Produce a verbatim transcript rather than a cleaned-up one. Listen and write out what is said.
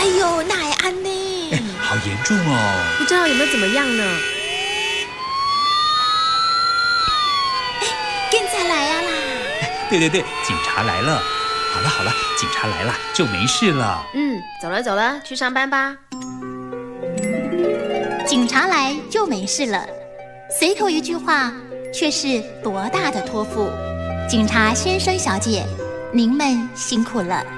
哎呦，那还安呢？ 哎，好严重哦！ 不知道有没有怎么样呢？ 哎，现在来呀啦！ 对对对，警察来了。好了好了，警察来了就没事了。 嗯，走了走了，去上班吧。 警察来就没事了，随口一句话，却是多大的托付！警察先生小姐，您们辛苦了。